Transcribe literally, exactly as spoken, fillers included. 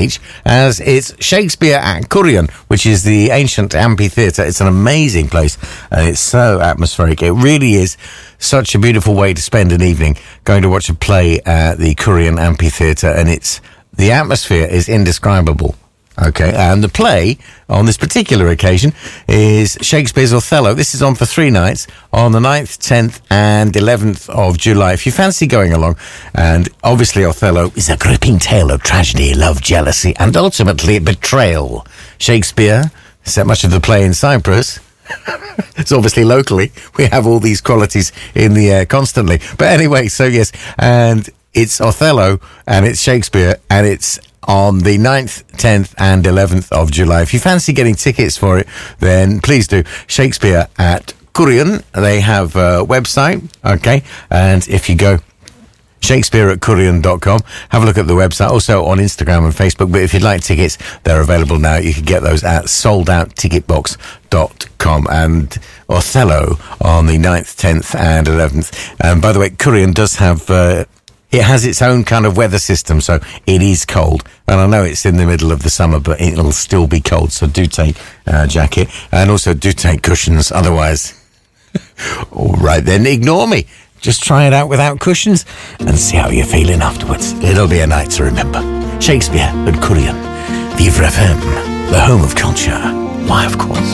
stage, as it's Shakespeare at Curion, which is the ancient amphitheatre. It's an amazing place, and it's so atmospheric. It really is such a beautiful way to spend an evening, going to watch a play at the Curion Amphitheatre, and it's the atmosphere is indescribable. Okay, and the play on this particular occasion is Shakespeare's Othello. This is on for three nights on the ninth, tenth and eleventh of July. If you fancy going along, and obviously Othello is a gripping tale of tragedy, love, jealousy and ultimately betrayal. Shakespeare set much of the play in Cyprus. It's obviously locally. We have all these qualities in the air constantly. But anyway, so yes, and it's Othello and it's Shakespeare and it's on the ninth, tenth and eleventh of July. If you fancy getting tickets for it, then please do. Shakespeare at Curion. They have a website, okay? And if you go Shakespeare at Curion dot com, have a look at the website, also on Instagram and Facebook. But if you'd like tickets, they're available now. You can get those at sold out ticket box dot com. And Othello on the ninth, tenth and eleventh. And by the way, Curion does have... Uh, It has its own kind of weather system, so it is cold. And I know it's in the middle of the summer, but it'll still be cold, so do take a jacket. And also do take cushions, otherwise... All right, then, ignore me. Just try it out without cushions and see how you're feeling afterwards. It'll be a night to remember. Shakespeare at Curion. Vivre F M, the home of culture. Why, of course.